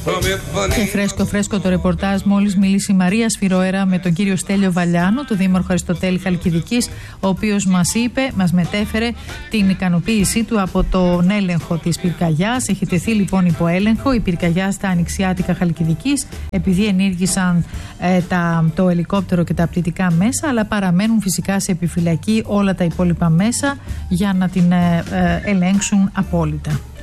Και φρέσκο το ρεπορτάζ. Μόλις μίλησε η Μαρία Σφυροέρα με τον κύριο Στέλιο Βαλιάνο, τον δήμαρχο Αριστοτέλη Χαλκιδικής, ο οποίος μας μετέφερε την ικανοποίησή του από τον έλεγχο της πυρκαγιάς. Έχει τεθεί λοιπόν υπό έλεγχο η πυρκαγιά στα ανοιξιάτικα Χαλκιδικής, επειδή ενήργησαν το ελικόπτερο και τα πτυτικά μέσα, αλλά παραμένουν φυσικά σε επιφυλακή όλα τα υπόλοιπα μέσα για να την ελέγξουν απόλυτα.